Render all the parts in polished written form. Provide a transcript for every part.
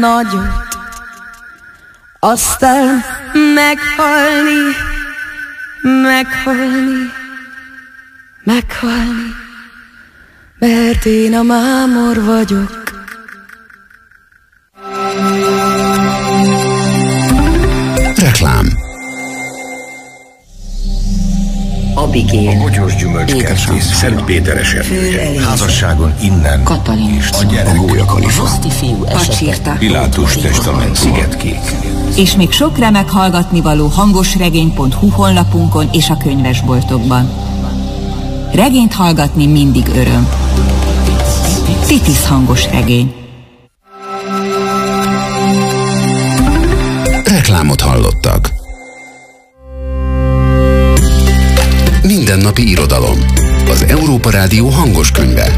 nagyot, aztán meghalni, meghalni, meghalni, mert én a mámor vagyok. Reklám. Abigél, a Bogyós Gyümölcskertész Szentpéteres erdője. Házasságon innen Katalin, a gyerek, a Gólyakalifa, Roszti fiú esete, Pilátus testament Szigetkék. És még sok remek hallgatnivaló hangosregény.hu honlapunkon és a könyvesboltokban. Regényt hallgatni mindig öröm. Titis hangos regény. Reklámot hallottak. Mindennapi irodalom. Az Európa Rádió hangos könyve.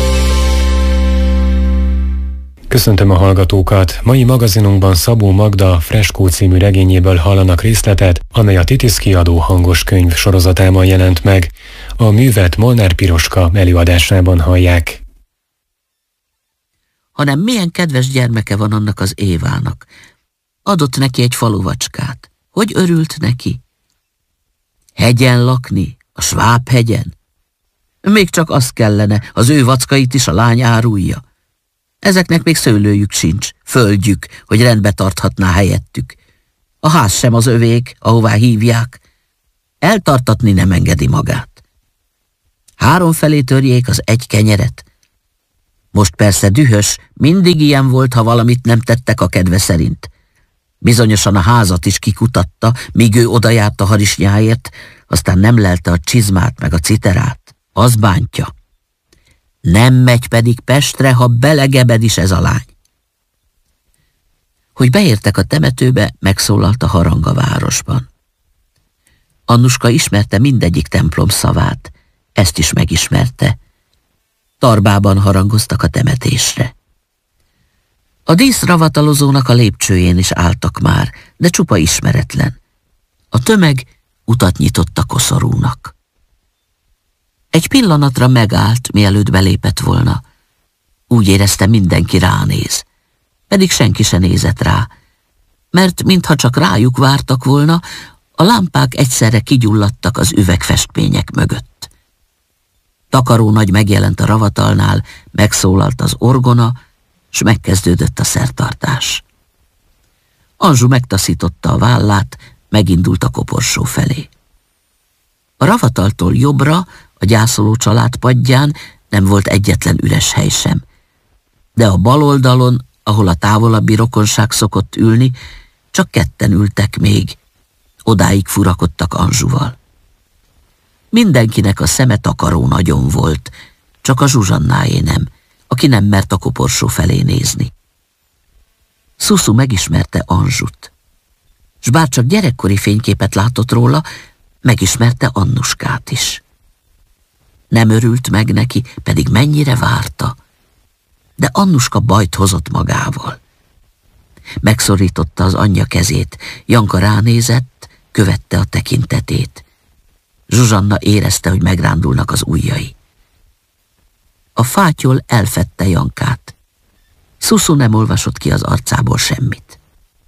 Köszöntöm a hallgatókat! Mai magazinunkban Szabó Magda Freskó című regényéből hallanak részletet, amely a Titis kiadó hangos könyv sorozatában jelent meg. A művet Molnár Piroska előadásában hallják. Hanem milyen kedves gyermeke van annak az Évának. Adott neki egy faluvacskát. Hogy örült neki? Hegyen lakni? A Sváb-hegyen? Még csak az kellene, az ő vackait is a lány árulja. Ezeknek még szőlőjük sincs, földjük, hogy rendbe tarthatná helyettük. A ház sem az övék, ahová hívják. Eltartatni nem engedi magát. 3 felé törjék az egy kenyeret. Most persze dühös, mindig ilyen volt, ha valamit nem tettek a kedve szerint. Bizonyosan a házat is kikutatta, míg ő odajárt a harisnyáért, aztán nem lelte a csizmát meg a citerát. Az bántja. Nem megy pedig Pestre, ha belegebed is ez a lány. Hogy beértek a temetőbe, megszólalt a harang a városban. Annuska ismerte mindegyik templom szavát, ezt is megismerte. Tarbában harangoztak a temetésre. A díszravatalozónak a lépcsőjén is álltak már, de csupa ismeretlen. A tömeg utat nyitott a koszorúnak. Egy pillanatra megállt, mielőtt belépett volna. Úgy érezte, mindenki ránéz. Pedig senki se nézett rá, mert mintha csak rájuk vártak volna, a lámpák egyszerre kigyulladtak az üvegfestmények mögött. Takaró nagy megjelent a ravatalnál, megszólalt az orgona, s megkezdődött a szertartás. Anzsu megtaszította a vállát, megindult a koporsó felé. A ravataltól jobbra, a gyászoló család padján nem volt egyetlen üres hely sem. De a bal oldalon, ahol a távolabbi rokonság szokott ülni, csak ketten ültek még. Odáig furakodtak Anzsuval. Mindenkinek a szeme takaró nagyon volt, csak a Zsuzsannáé nem, aki nem mert a koporsó felé nézni. Szuszu megismerte Anzsut, s bár csak gyerekkori fényképet látott róla, megismerte Annuskát is. Nem örült meg neki, pedig mennyire várta, de Annuska bajt hozott magával. Megszorította az anyja kezét, Janka ránézett, követte a tekintetét. Zsuzsanna érezte, hogy megrándulnak az ujjai. A fátyol elfedte Jankát. Szuszu nem olvasott ki az arcából semmit.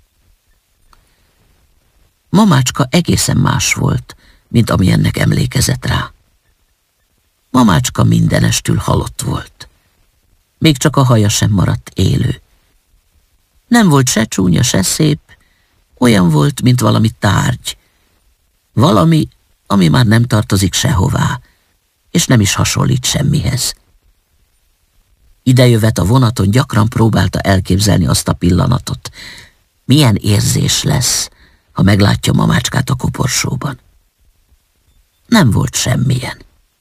Mamácska egészen más volt, mint ami ennek emlékezett rá. Mamácska mindenestül halott volt. Még csak a haja sem maradt élő. Nem volt se csúnya, se szép, olyan volt, mint valami tárgy. Valami, ami már nem tartozik sehová, és nem is hasonlít semmihez. Idejövet a vonaton gyakran próbálta elképzelni azt a pillanatot. Milyen érzés lesz, ha meglátja mamácskát a koporsóban. Nem volt semmilyen.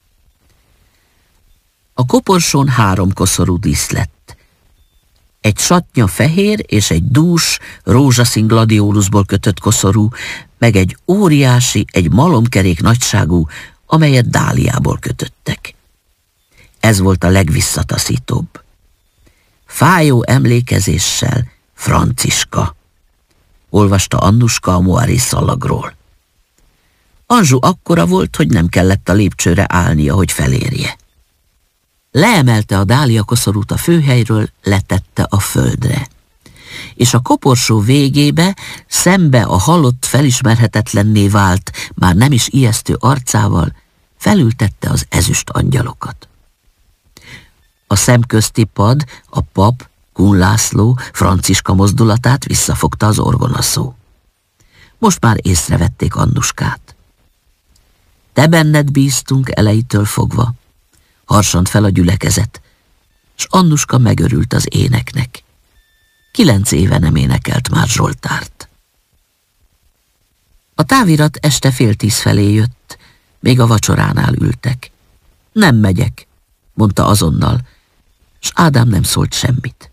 A koporsón 3 koszorú dísz lett. Egy satnya fehér és egy dús, rózsaszín gladiólusból kötött koszorú, meg egy óriási, egy malomkerék nagyságú, amelyet dáliából kötöttek. Ez volt a legvisszataszítóbb. Fájó emlékezéssel Franciska. Olvasta Annuska a Moari szalagról. Anzsu akkora volt, hogy nem kellett a lépcsőre állnia, hogy felérje. Leemelte a dália koszorút a főhelyről, letette a földre. és a koporsó végébe, szembe a halott felismerhetetlenné vált, már nem is ijesztő arcával felültette az ezüst angyalokat. A szemközti pad, a pap, Kun László, Franciska mozdulatát visszafogta az orgonaszó. Most már észrevették Annuskát. Te benned bíztunk elejétől fogva, harsant fel a gyülekezet, s Annuska megörült az éneknek. 9 éve nem énekelt már zsoltárt. A távirat este 9:30 felé jött, még a vacsoránál ültek. Nem megyek, mondta azonnal, s Ádám nem szólt semmit.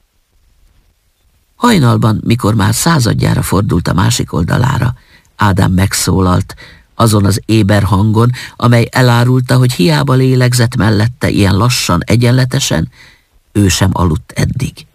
Hajnalban, mikor már 100-adjára fordult a másik oldalára, Ádám megszólalt, azon az éber hangon, amely elárulta, hogy hiába lélegzett mellette ilyen lassan, egyenletesen, ő sem aludt eddig.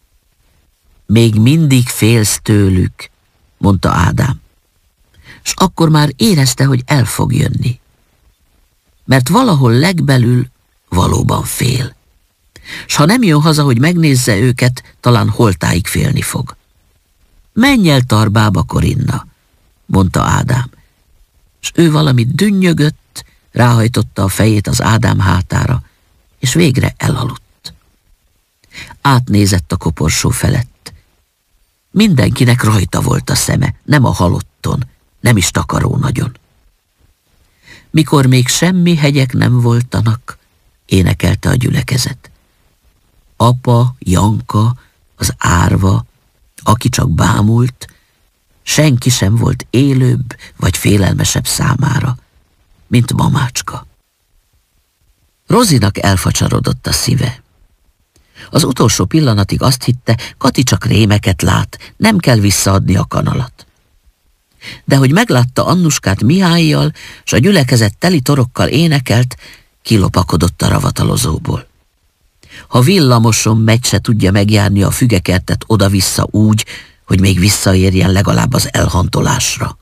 Még mindig félsz tőlük, mondta Ádám, s akkor már érezte, hogy el fog jönni. Mert valahol legbelül valóban fél. S ha nem jön haza, hogy megnézze őket, talán holtáig félni fog. Menj el Tarbába, Korinna, mondta Ádám, s ő valamit dünnyögött, ráhajtotta a fejét az Ádám hátára, és végre elaludt. Átnézett a koporsó felett. Mindenkinek rajta volt a szeme, nem a halotton, nem is takaró nagyon. Mikor még semmi hegyek nem voltanak, énekelte a gyülekezet. Apa, Janka, az árva, aki csak bámult, senki sem volt élőbb vagy félelmesebb számára, mint mamácska. Rozinak elfacsarodott a szíve. Az utolsó pillanatig azt hitte, Kati csak rémeket lát, nem kell visszaadni a kanalat. De hogy meglátta Annuskát Mihályjal, s a gyülekezet teli torokkal énekelt, kilopakodott a ravatalozóból. Ha villamoson megy, se tudja megjárni a fügekertet oda-vissza úgy, hogy még visszaérjen legalább az elhantolásra.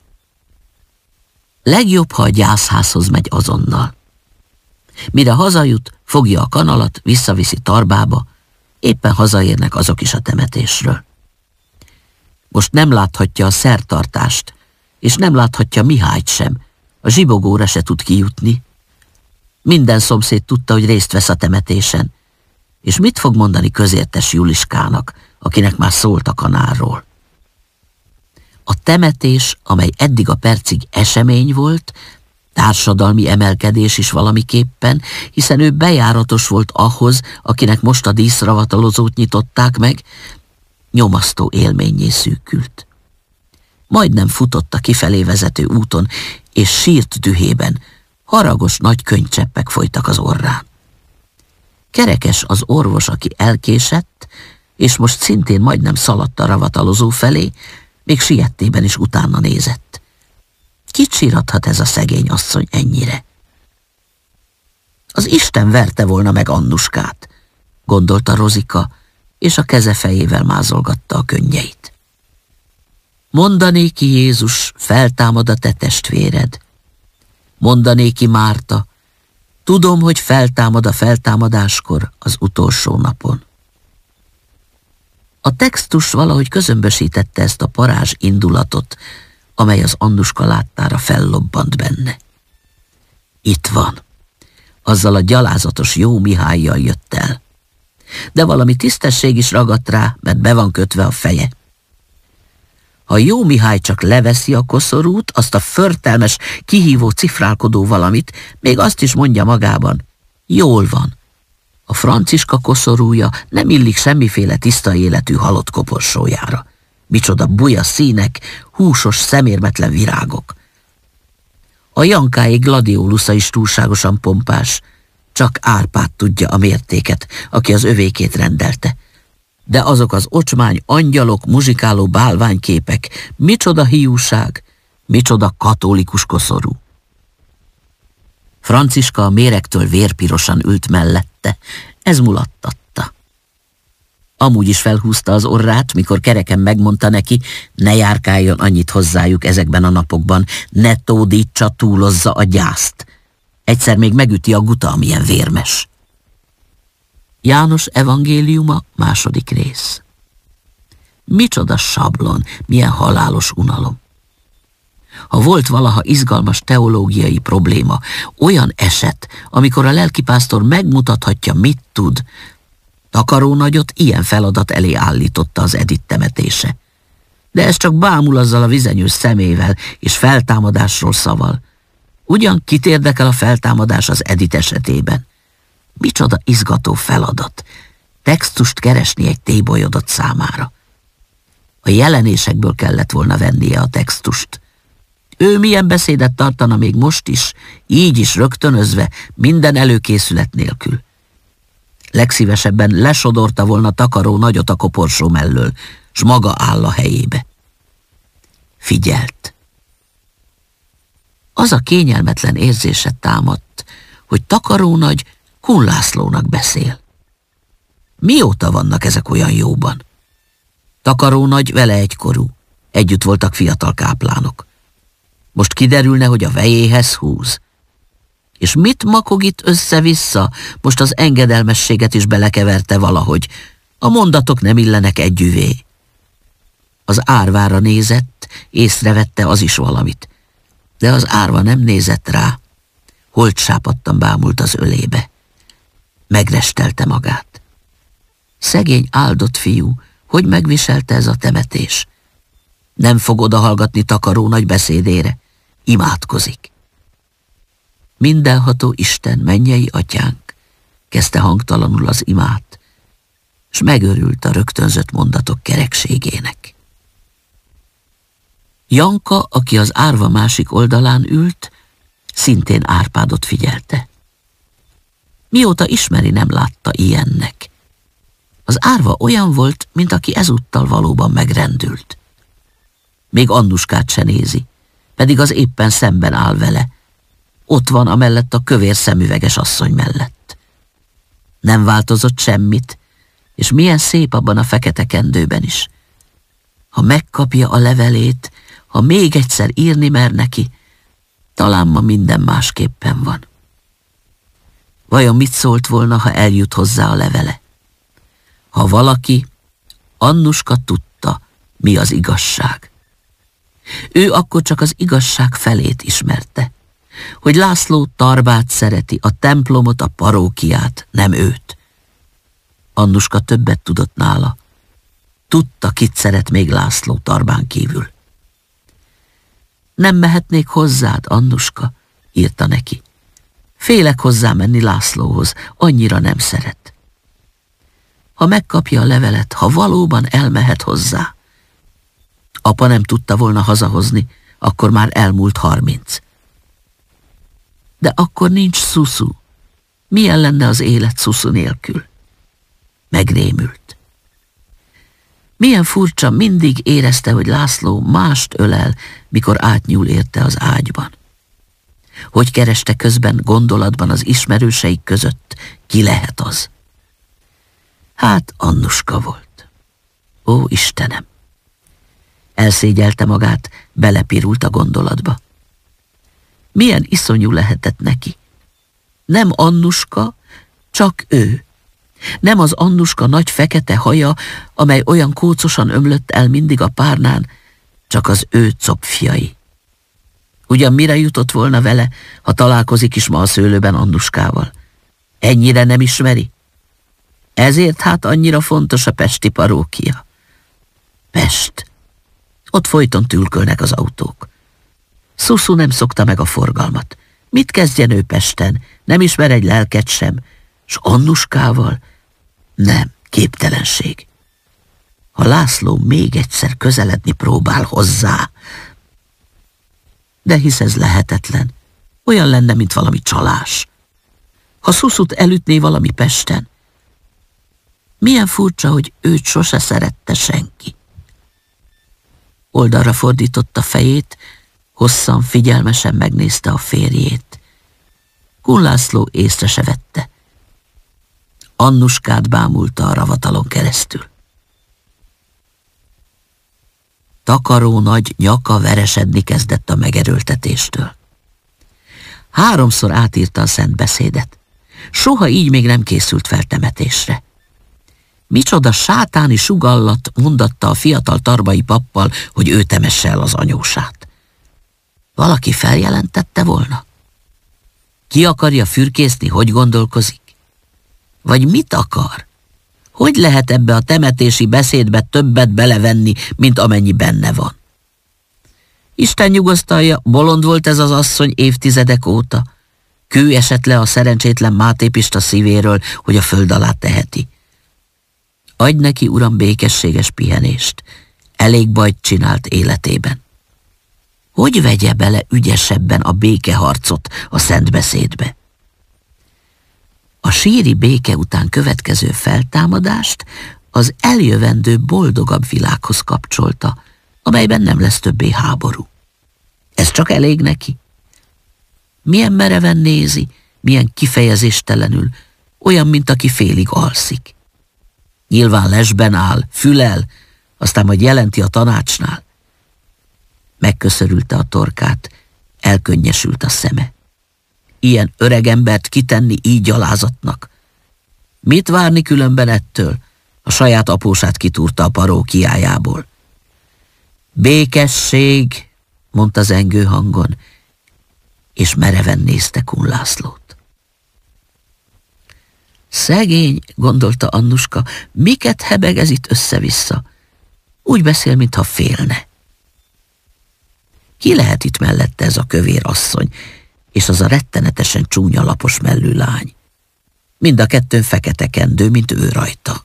Legjobb, ha a gyászházhoz megy azonnal. Mire hazajut, fogja a kanalat, visszaviszi Tarbába, éppen hazaérnek azok is a temetésről. Most nem láthatja a szertartást, és nem láthatja Mihályt sem, a zsibogóra se tud kijutni. Minden szomszéd tudta, hogy részt vesz a temetésen, és mit fog mondani közértes Juliskának, akinek már szólt a kanárról. A temetés, amely eddig a percig esemény volt, társadalmi emelkedés is valamiképpen, hiszen ő bejáratos volt ahhoz, akinek most a díszravatalozót nyitották meg, nyomasztó élménnyé szűkült. Majdnem futott a kifelé vezető úton, és sírt dühében, haragos nagy könnycseppek folytak az orrán. Kerekes az orvos, aki elkésett, és most szintén majdnem szaladt a ravatalozó felé, még siettében is utána nézett. Kit sírathat ez a szegény asszony ennyire? Az Isten verte volna meg Annuskát, gondolta Rozika, és a keze fejével mázolgatta a könnyeit. Mondanéki Jézus, feltámad a te testvéred. Mondanéki Márta, tudom, hogy feltámad a feltámadáskor az utolsó napon. A textus valahogy közömbösítette ezt a parázs indulatot, amely az Annuska láttára fellobbant benne. Itt van. Azzal a gyalázatos jó Mihállyal jött el. De valami tisztesség is ragadt rá, mert be van kötve a feje. Ha jó Mihály csak leveszi a koszorút, azt a förtelmes, kihívó cifrálkodó valamit, még azt is mondja magában, jól van. A Franciska koszorúja nem illik semmiféle tiszta életű halott koporsójára. Micsoda buja színek, húsos, szemérmetlen virágok. A Jankáé gladiolusza is túlságosan pompás, csak Árpád tudja a mértéket, aki az övékét rendelte. De azok az ocsmány angyalok, muzsikáló bálványképek, micsoda hiúság, micsoda katolikus koszorú. Franciska a méregtől vérpirosan ült mellette, ez mulattatta. Amúgy is felhúzta az orrát, mikor kereken megmondta neki, ne járkáljon annyit hozzájuk ezekben a napokban, ne tódítsa, túlozza a gyászt. Egyszer még megüti a guta, amilyen vérmes. János evangéliuma, 2. rész. Micsoda sablon, milyen halálos unalom. Ha volt valaha izgalmas teológiai probléma, olyan eset, amikor a lelkipásztor megmutathatja, mit tud, Takarónagyot ilyen feladat elé állította az Edith temetése. De ez csak bámul azzal a vizenyős szemével és feltámadásról szaval. Ugyan kit érdekel a feltámadás az Edith esetében? Micsoda izgató feladat, textust keresni egy tébolyodat számára. A jelenésekből kellett volna vennie a textust. Ő milyen beszédet tartana még most is, így is rögtönözve, minden előkészület nélkül. Legszívesebben lesodorta volna Takarónagyot a koporsó mellől, s maga áll a helyébe. Figyelt. Az a kényelmetlen érzése támadt, hogy Takarónagy Kun Lászlónak beszél. Mióta vannak ezek olyan jóban? Takarónagy vele egykorú, együtt voltak fiatal káplánok. Most kiderülne, hogy a vejéhez húz. És mit makog itt össze-vissza, most az engedelmességet is belekeverte valahogy. A mondatok nem illenek együvé. Az árvára nézett, észrevette az is valamit. De az árva nem nézett rá. Holtsápadtan bámult az ölébe. Megrestelte magát. Szegény áldott fiú, hogy megviselte ez a temetés? Nem fog odahallgatni Takarónagy beszédére. Imádkozik. Mindenható Isten, mennyei atyánk, kezdte hangtalanul az imát, s megörült a rögtönzött mondatok kerekségének. Janka, aki az árva másik oldalán ült, szintén Árpádot figyelte. Mióta ismeri, nem látta ilyennek. Az árva olyan volt, mint aki ezúttal valóban megrendült. Még Annuskát se nézi, pedig az éppen szemben áll vele. Ott van amellett a kövér szemüveges asszony mellett. Nem változott semmit, és milyen szép abban a fekete kendőben is. Ha megkapja a levelét, ha még egyszer írni mer neki, talán ma minden másképpen van. Vajon mit szólt volna, ha eljut hozzá a levele? Ha valaki, Annuska tudta, mi az igazság. Ő akkor csak az igazság felét ismerte, hogy László Tarbát szereti, a templomot, a parókiát, nem őt. Annuska többet tudott nála. Tudta, kit szeret még László Tarbán kívül. Nem mehetnék hozzád, Annuska, írta neki. Félek hozzá menni Lászlóhoz, annyira nem szeret. Ha megkapja a levelet, ha valóban elmehet hozzá. Apa nem tudta volna hazahozni, akkor már elmúlt 30. De akkor nincs Szuszu. Milyen lenne az élet Szuszu nélkül? Megrémült. Milyen furcsa, mindig érezte, hogy László mást ölel, mikor átnyúl érte az ágyban. Hogy kereste közben gondolatban az ismerőseik között, ki lehet az? Hát Annuska volt. Ó, Istenem! Elszégyelte magát, belepirult a gondolatba. Milyen iszonyú lehetett neki. Nem Annuska, csak ő. Nem az Annuska nagy fekete haja, amely olyan kócosan ömlött el mindig a párnán, csak az ő copfjai. Ugyan mire jutott volna vele, ha találkozik is ma a szőlőben Annuskával? Ennyire nem ismeri? Ezért hát annyira fontos a pesti parókia. Pest. Ott folyton tülkölnek az autók. Szuszu nem szokta meg a forgalmat. Mit kezdjen ő Pesten? Nem ismer egy lelket sem. S Annuskával? Nem, képtelenség. Ha László még egyszer közeledni próbál hozzá. De hisz ez lehetetlen. Olyan lenne, mint valami csalás. Ha Szuszut elütné valami Pesten. Milyen furcsa, hogy őt sose szerette senki. Oldalra fordította fejét, hosszan, figyelmesen megnézte a férjét. Kun László észre se vette. Annuskát bámulta a ravatalon keresztül. Takarónagy nyaka veresedni kezdett a megerőltetéstől. 3-szor átírta a szent beszédet. Soha így még nem készült fel temetésre. Micsoda sátáni sugallat mondatta a fiatal tarbai pappal, hogy ő temesse el az anyósát. Valaki feljelentette volna? Ki akarja fürkészni, hogy gondolkozik? Vagy mit akar? Hogy lehet ebbe a temetési beszédbe többet belevenni, mint amennyi benne van? Isten nyugosztalja, bolond volt ez az asszony évtizedek óta. Kő esett le a szerencsétlen Máté Pista szívéről, hogy a föld alá teheti. Adj neki, uram, békességes pihenést. Elég bajt csinált életében. Hogy vegye bele ügyesebben a békeharcot a szent beszédbe? A síri béke után következő feltámadást az eljövendő boldogabb világhoz kapcsolta, amelyben nem lesz többé háború. Ez csak elég neki? Milyen mereven nézi, milyen kifejezéstelenül, olyan, mint aki félig alszik. Nyilván lesben áll, fülel, aztán majd jelenti a tanácsnál. Megköszörülte a torkát, elkönnyesült a szeme. Ilyen öregembert kitenni így gyalázatnak? Mit várni különben ettől? A saját apósát kitúrta a parókiájából. Békesség, mondta zengő hangon, és mereven nézte Kun Lászlót. Szegény, gondolta Annuska, miket hebeg ez itt össze-vissza? Úgy beszél, mintha félne. Ki lehet itt mellette ez a kövér asszony, és az a rettenetesen csúnya lapos mellű lány? Mind a kettőn fekete kendő, mint ő rajta.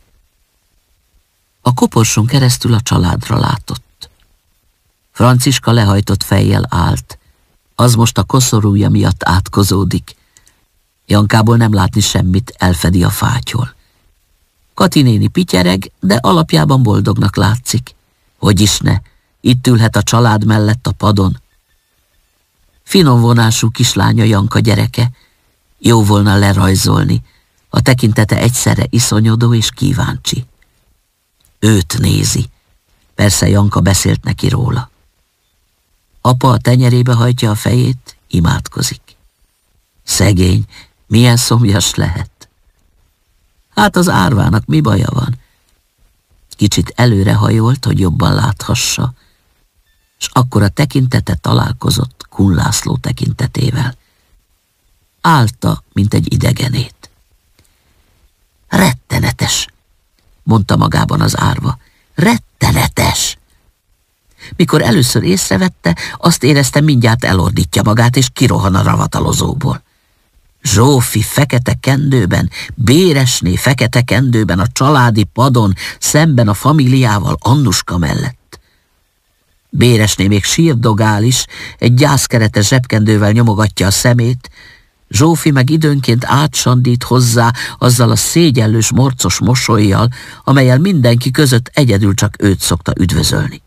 A koporson keresztül a családra látott. Franciska lehajtott fejjel állt, az most a koszorúja miatt átkozódik. Jankából nem látni semmit, elfedi a fátyol. Kati néni pityereg, de alapjában boldognak látszik. Hogyis ne, itt ülhet a család mellett a padon. Finom vonású kislánya Janka gyereke, jó volna lerajzolni, a tekintete egyszerre iszonyodó és kíváncsi. Őt nézi, persze Janka beszélt neki róla. Apa a tenyerébe hajtja a fejét, imádkozik. Szegény, milyen szomjas lehet. Hát az árvának mi baja van? Kicsit előrehajolt, hogy jobban láthassa, s akkor a tekintete találkozott Kun László tekintetével. Állta, mint egy idegenét. Rettenetes, mondta magában az árva. Rettenetes! Mikor először észrevette, azt érezte, mindjárt elordítja magát, és kirohan a ravatalozóból. Zsófi fekete kendőben, Béresné fekete kendőben, a családi padon, szemben a familiával, Annuska mellett. Béresné még sírdogál is, egy gyászkeretes zsebkendővel nyomogatja a szemét, Zsófi meg időnként átsandít hozzá azzal a szégyenlős morcos mosollyal, amellyel mindenki között egyedül csak őt szokta üdvözölni.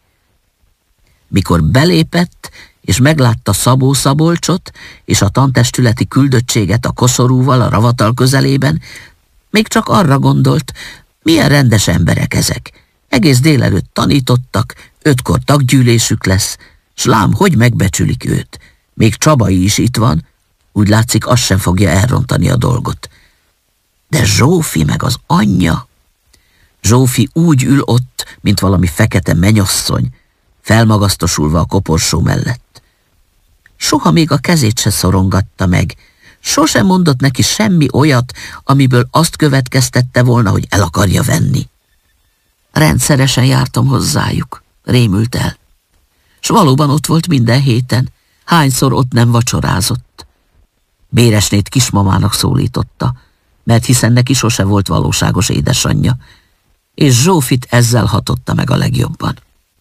Mikor belépett, és meglátta Szabó Szabolcsot és a tantestületi küldöttséget a koszorúval a ravatal közelében, még csak arra gondolt, milyen rendes emberek ezek. Egész délelőtt tanítottak, 5-kor taggyűlésük lesz, s lám, hogy megbecsülik őt. Még Csabai is itt van, úgy látszik, az sem fogja elrontani a dolgot. De Zsófi meg az anyja. Zsófi úgy ül ott, mint valami fekete mennyasszony, felmagasztosulva a koporsó mellett. Soha még a kezét se szorongatta meg, sosem mondott neki semmi olyat, amiből azt következtette volna, hogy el akarja venni. Rendszeresen jártam hozzájuk, rémült el. S valóban ott volt minden héten, hányszor ott nem vacsorázott. Béresnét kismamának szólította, mert hiszen neki sose volt valóságos édesanyja, és Zsófit ezzel hatotta meg a legjobban.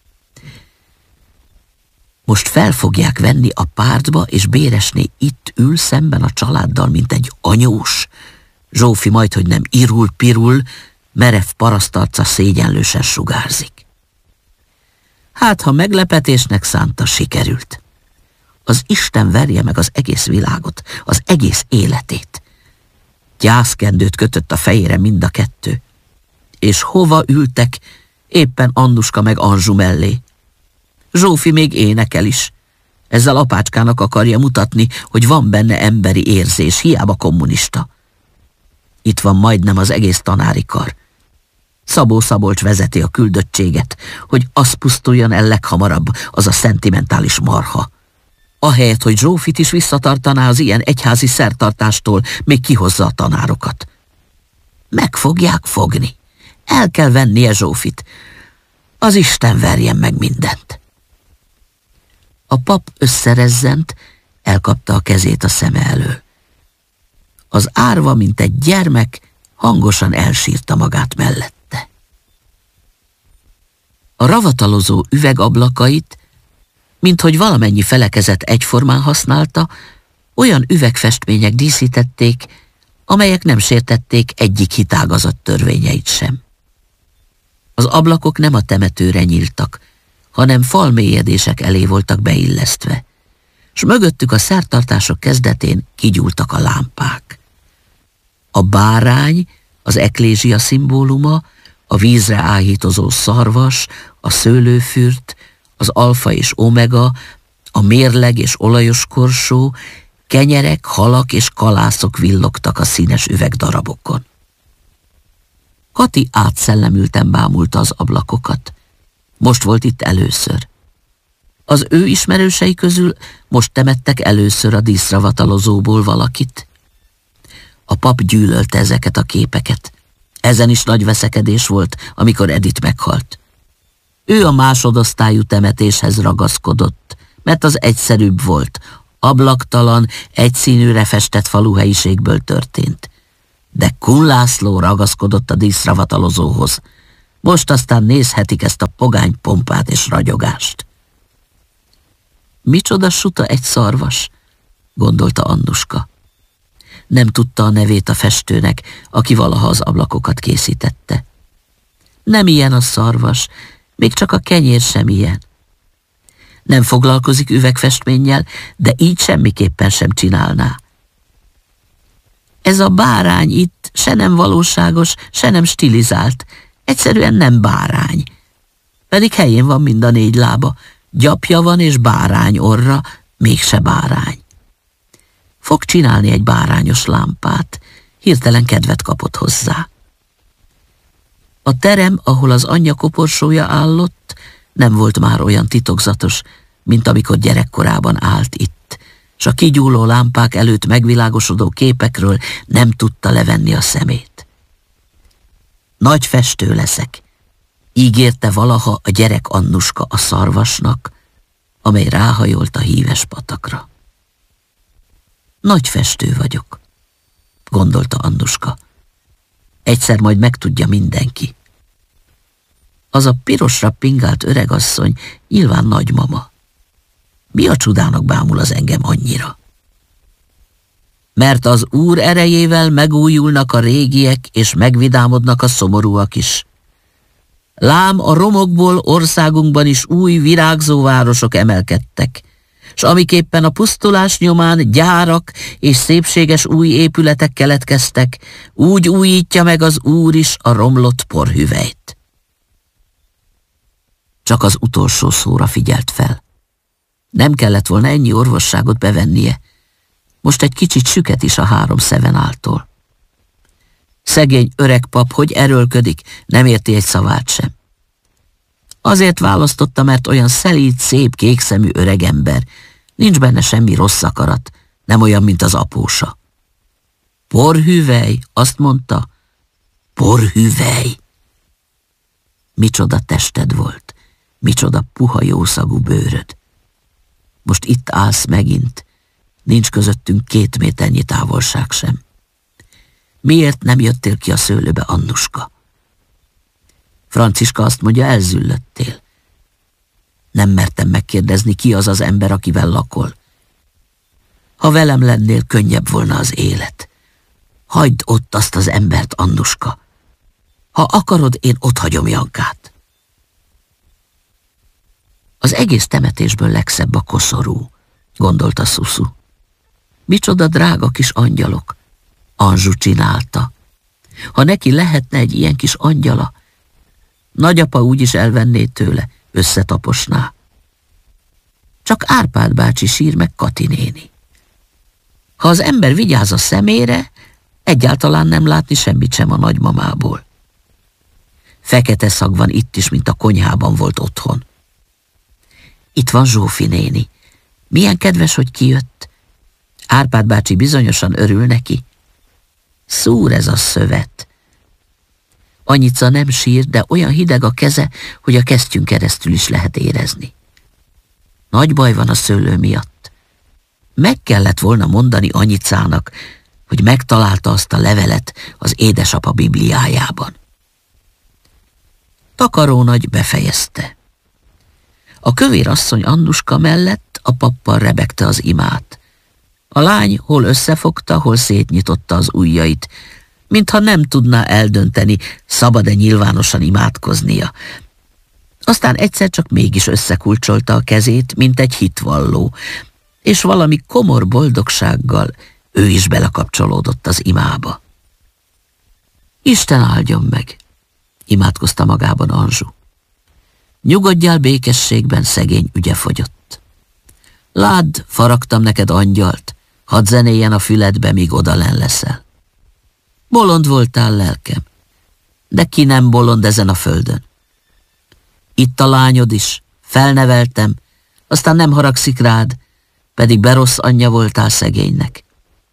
Most fel fogják venni a pártba, és Béresné itt ül szemben a családdal, mint egy anyós. Zsófi majdhogy nem irul-pirul, merev parasztarca szégyenlősen sugárzik. Hát, ha meglepetésnek szánta, sikerült. Az Isten verje meg az egész világot, az egész életét. Gyászkendőt kötött a fejére mind a kettő. És hova ültek? Éppen Annuska meg Anzsu mellé. Zsófi még énekel is. Ezzel apácskának akarja mutatni, hogy van benne emberi érzés, hiába kommunista. Itt van majdnem az egész tanári kar. Szabó Szabolcs vezeti a küldöttséget, hogy az pusztuljon el leghamarabb, az a szentimentális marha. Ahelyett, hogy Zsófit is visszatartaná az ilyen egyházi szertartástól, még kihozza a tanárokat. Meg fogják fogni. El kell vennie Zsófit. Az Isten verjen meg mindent. A pap összerezzent, elkapta a kezét a szeme elől. Az árva, mint egy gyermek, hangosan elsírta magát mellette. A ravatalozó üvegablakait, minthogy valamennyi felekezet egyformán használta, olyan üvegfestmények díszítették, amelyek nem sértették egyik hitágazat törvényeit sem. Az ablakok nem a temetőre nyíltak, hanem falmélyedések elé voltak beillesztve, s mögöttük a szertartások kezdetén kigyúltak a lámpák. A bárány, az eklézsia szimbóluma, a vízre áhítozó szarvas, a szőlőfürt, az alfa és omega, a mérleg és olajos korsó, kenyerek, halak és kalászok villogtak a színes üvegdarabokon. Kati átszellemülten bámulta az ablakokat. Most volt itt először. Az ő ismerősei közül most temettek először a díszravatalozóból valakit. A pap gyűlölte ezeket a képeket. Ezen is nagy veszekedés volt, amikor Edith meghalt. Ő a másodosztályú temetéshez ragaszkodott, mert az egyszerűbb volt, ablaktalan, egyszínűre festett faluhelyiségből történt. De Kun László ragaszkodott a díszravatalozóhoz. Most aztán nézhetik ezt a pogány pompát és ragyogást. Micsoda suta egy szarvas, gondolta Annuska. Nem tudta a nevét a festőnek, aki valaha az ablakokat készítette. Nem ilyen a szarvas, még csak a kenyér sem ilyen. Nem foglalkozik üvegfestménnyel, de így semmiképpen sem csinálná. Ez a bárány itt se nem valóságos, se nem stilizált. Egyszerűen nem bárány. Pedig helyén van mind a 4 lába. Gyapja van és bárány orra, mégse bárány. Fog csinálni egy bárányos lámpát. Hirtelen kedvet kapott hozzá. A terem, ahol az anyja koporsója állott, nem volt már olyan titokzatos, mint amikor gyerekkorában állt itt, s a kigyúló lámpák előtt megvilágosodó képekről nem tudta levenni a szemét. Nagy festő leszek, ígérte valaha a gyerek Annuska a szarvasnak, amely ráhajolt a híves patakra. Nagy festő vagyok, gondolta Annuska. Egyszer majd megtudja mindenki. Az a pirosra pingált öregasszony nyilván nagymama. Mi a csodának bámul az engem annyira? Mert az Úr erejével megújulnak a régiek, és megvidámodnak a szomorúak is. Lám, a romokból országunkban is új virágzó városok emelkedtek, s amiképpen a pusztulás nyomán gyárak és szépséges új épületek keletkeztek, úgy újítja meg az Úr is a romlott porhüvelyt. Csak az utolsó szóra figyelt fel. Nem kellett volna ennyi orvosságot bevennie. Most egy kicsit süket is a 3 szevenáltól. Szegény öreg pap, hogy erőlködik, nem érti egy szavát sem. Azért választotta, mert olyan szelíd, szép, kékszemű öregember. Nincs benne semmi rossz akarat, nem olyan, mint az apósa. Porhüvely, azt mondta. Porhüvely. Micsoda tested volt, micsoda puha jószagú bőröd. Most itt állsz megint, nincs közöttünk 2 méternyi távolság sem. Miért nem jöttél ki a szőlőbe, Annuska? Franciska azt mondja, elzüllöttél. Nem mertem megkérdezni, ki az az ember, akivel lakol. Ha velem lennél, könnyebb volna az élet. Hagyd ott azt az embert, Annuska. Ha akarod, én otthagyom Jankát. Az egész temetésből legszebb a koszorú, gondolta Szuszu. Micsoda drága kis angyalok. Anzsu csinálta. Ha neki lehetne egy ilyen kis angyala, nagyapa úgyis elvenné tőle, összetaposná. Csak Árpád bácsi sír meg Kati néni. Ha az ember vigyáz a szemére, egyáltalán nem látni semmit sem a nagymamából. Fekete szag van itt is, mint a konyhában volt otthon. Itt van Zsófi néni. Milyen kedves, hogy kijött. Árpád bácsi bizonyosan örül neki. Szúr ez a szövet. Anyica nem sír, de olyan hideg a keze, hogy a kesztyűn keresztül is lehet érezni. Nagy baj van a szőlő miatt. Meg kellett volna mondani Anyicának, hogy megtalálta azt a levelet az édesapa bibliájában. Takarónagy befejezte. A kövér asszony Annuska mellett a pappal rebegte az imát. A lány hol összefogta, hol szétnyitotta az ujjait, mintha nem tudná eldönteni, szabad-e nyilvánosan imádkoznia. Aztán egyszer csak mégis összekulcsolta a kezét, mint egy hitvalló, és valami komor boldogsággal ő is belekapcsolódott az imába. Isten áldjon meg, imádkozta magában Anzsu. Nyugodjál békességben, szegény ügye fogyott. Ládd, faragtam neked angyalt, hadd zenéljen a füledbe, míg odalenn leszel. Bolond voltál, lelkem, de ki nem bolond ezen a földön? Itt a lányod is, felneveltem, aztán nem haragszik rád, pedig berossz anyja voltál szegénynek.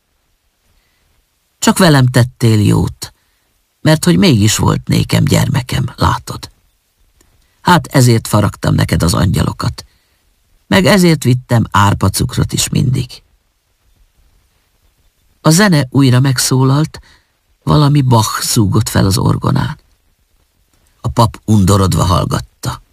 Csak velem tettél jót, mert hogy mégis volt nékem gyermekem, látod. Hát ezért faragtam neked az angyalokat, meg ezért vittem árpacukrot is mindig. A zene újra megszólalt, valami Bach zúgott fel az orgonán. A pap undorodva hallgatta.